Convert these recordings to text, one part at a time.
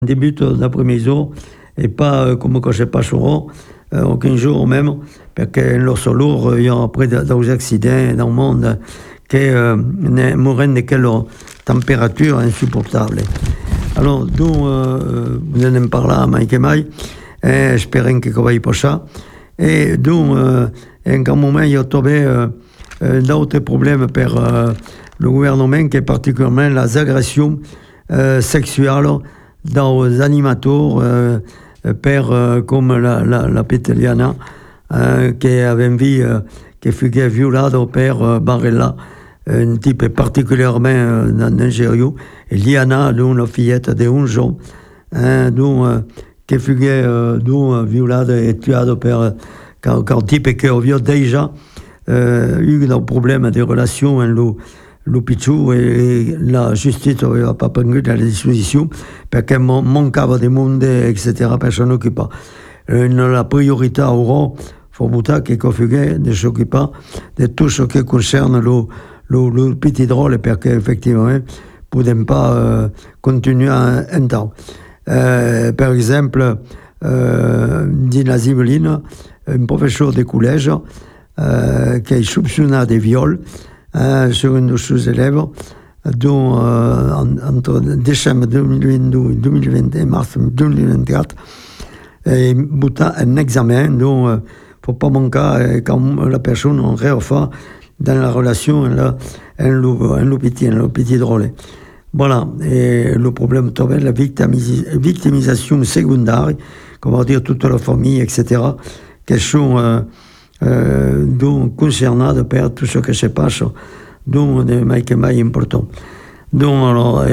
début d'après-midi et pas comme quand je pas chaud, aucun jour même, parce que loro solo il y a après des accidents dans le monde qui mourent de quelle température insupportable. Alors, donc, vous en parlez, Mike et Mike, espérons que ça va y passer. Et donc, en un moment, il y a trouvé d'autres problèmes pour le gouvernement, qui est particulièrement les agressions sexuelles dans les animateurs, comme la petite Liana, qui avait vu, qui fut violée par Barella, un type particulièrement dangereux. Et Liana, la fillette de 11 ans, qui fut violée et tuée par un type qui avait déjà eu des problèmes de relations avec le Pichou, et la justice n'avait pas pris la disposition parce qu'il manquait de monde, etc. Personne ne s'occupait. La priorité aura, il faut de s'occuper de tout ce qui concerne le petit drôle, parce qu'effectivement, nous ne pouvons pas continuer un temps. Par exemple, Dina Zibeline, un professeur de collège, qui est soupçonné de viol sur une de ses élèves, dont entre décembre 2022 et 2020, mars 2024, et bouta un examen dont il ne faut pas manquer quand la personne en refait dans la relation un petit drôle. Voilà, et le problème est la victimisation secondaire, qu'on va dire toute la famille, etc., qui sont donc concernés par tout ce qui se passe, donc de Mike important. Donc, alors,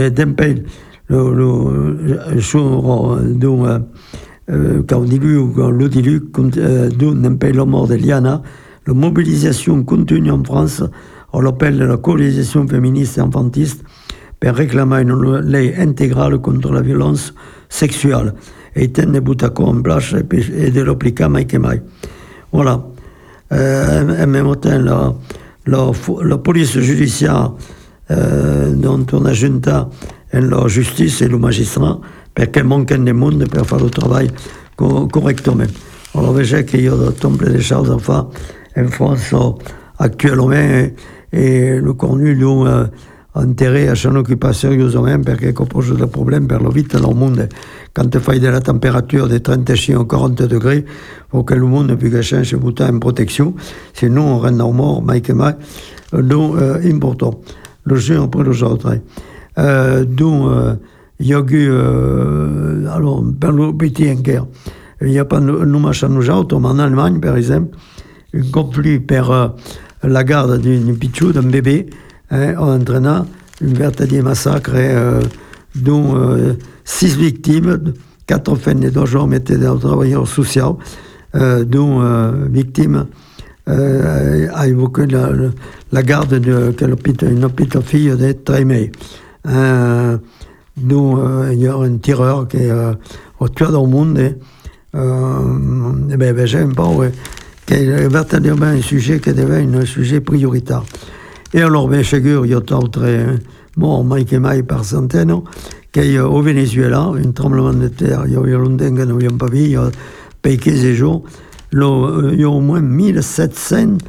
quand on dit la mort de Liana, la mobilisation continue en France, on l'appelle la coalition féministe et infantiste, pour réclamer une loi intégrale contre la violence sexuelle, et tenir Boutaco en place et de l'appliquer à Mike et Mike. Voilà. En même temps, la police judiciaire dont on a junté la justice et le magistrat, parce qu'il manque de monde pour faire le travail correctement. Alors, vous voyez qu'il y a de tomber des choses à faire en France actuellement, et le cornu a intérêt à s'en occuper sérieusement, parce qu'il pose des problèmes pour le vite dans le monde. Quand il fait de la température de 36 ou 40 degrés, il faut que le monde puisse changer en protection. Sinon, on rend en mort, Mike et Mike. Donc, important. Le jeu après les autres. Donc, il y a eu, alors, par le petit guerre, il n'y a pas de match à nous autres, mais en Allemagne, par exemple, un conflit par la garde d'un pichou, d'un bébé, entraînant un véritable massacre, dont 6 victimes, 4 enfants et 2 hommes étaient des travailleurs sociaux, dont victime a évoqué la garde d'une petite fille de Trémé. Donc, il y a un tireur qui est au tué dans le monde, j'aime pas, qui est véritablement un sujet qui devient un sujet prioritaire. Et alors, bien sûr, il y a d'autres morts, Mike et Mike par centaines, qui est au Venezuela, un tremblement de terre, il y a longtemps que nous n'avions pas vu, il y a 15 jours, il y a au moins 1700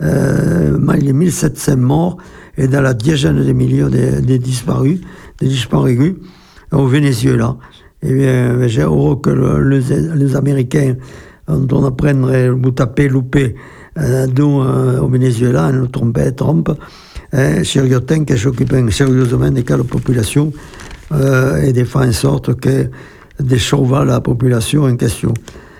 morts, et dans la dizaine de milliers de disparus au Venezuela. Et bien, j'ai heureux que les Américains, on apprendrait le taper, louper, au Venezuela, on le trompait, Trump, Chiriotin qui s'occupe sérieusement de la population et de faire en sorte que de sauver la population en question.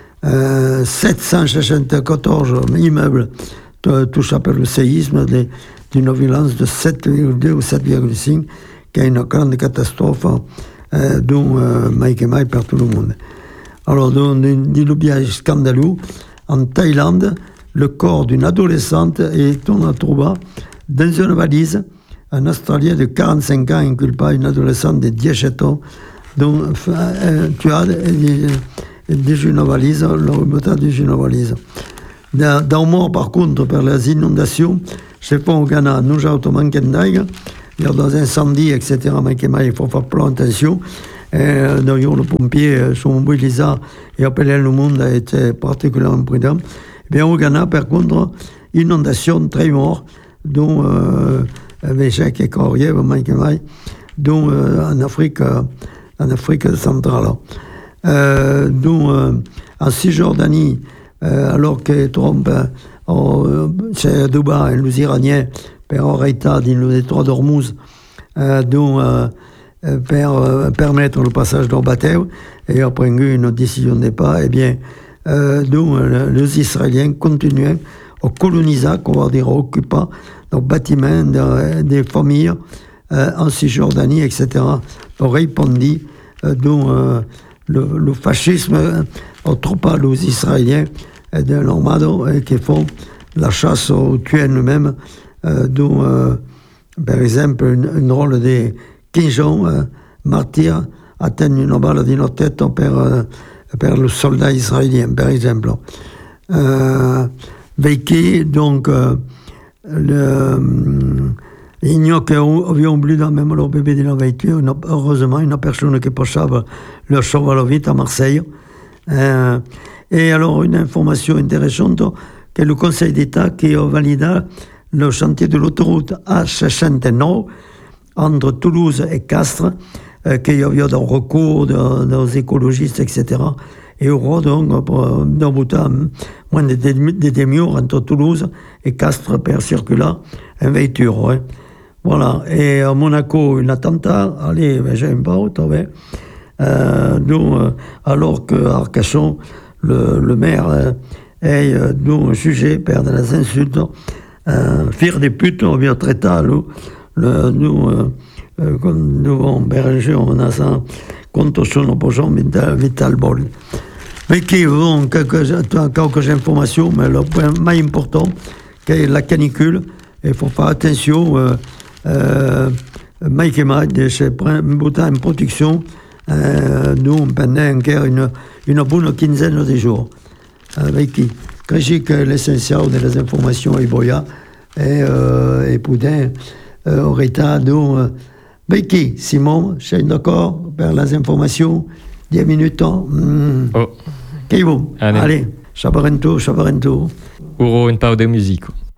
774 immeubles touchés par le séisme d'une violence de 7,2 ou 7,5, qui est une grande catastrophe, dont Mike et Mike par tout le monde. Alors, dans le biais scandaleux, en Thaïlande, le corps d'une adolescente est trouvé dans une valise. Un Australien de 45 ans inculpa une adolescente de 17 ans, dont tuée dans une valise, le remontant dans une valise. Dans le mort, par contre, par les inondations, c'est pas au Ghana, nous avons manqué d'ail, il y a des incendies, etc., mais il faut faire plein attention. Donc, le pompier sont mobilisés et appelés le monde a été particulièrement prudent. Eh bien, au Ghana, par contre, inondation très mort, dont Véchec et Corrier, dont en Afrique centrale. Dont en Cisjordanie, alors que Trump, c'est Dubaï, les Iraniens, per Oreita, dans le détroit d'Ormuz, dont permettre le passage d'un bateau, et après une décision de départ, eh bien, dont les Israéliens continuaient à coloniser, qu'on va dire, à occuper des bâtiments, des familles en Cisjordanie, etc. Pour répondre, dont le fascisme aux troupes, aux Israéliens, de l'armada, qui font la chasse aux tués eux-mêmes, dont, par exemple, un rôle de 15 ans, martyrs, atteignent une balle dans la tête par le soldat israélien, par exemple. Vécu, donc, il n'y a qu'avions oublié même leur bébé de la voiture. Heureusement, une personne qui passait le sauve à la vite à Marseille. Et alors, une information intéressante, que le Conseil d'État qui a validé le chantier de l'autoroute A69 entre Toulouse et Castres, qu'il y avait des recours des écologistes, etc. Et aura donc, dans moins de demi-heure entre Toulouse et Castres pour circuler en voiture. Hein. Voilà. Et à Monaco, un attentat, allez, j'aime pas autant, alors qu'à Arcachon, le maire est un sujet par des insultes, faire des putes, on vient traiter, nous devons berger, on a ça, contre son opposant Vital Bol. Mais qui ont quelques informations, mais le point plus important, c'est la canicule. Il faut faire attention, Mike et Mike, c'est une protection, nous, pendant encore une bonne quinzaine de jours. Avec qui Krichik, l'essentiel des informations, Iboya, et Poudin, Orita, donc, Becky, Simon, je suis d'accord, pour les informations, 10 minutes. Oh. Allez, Chabarento. Uro, une part de musique.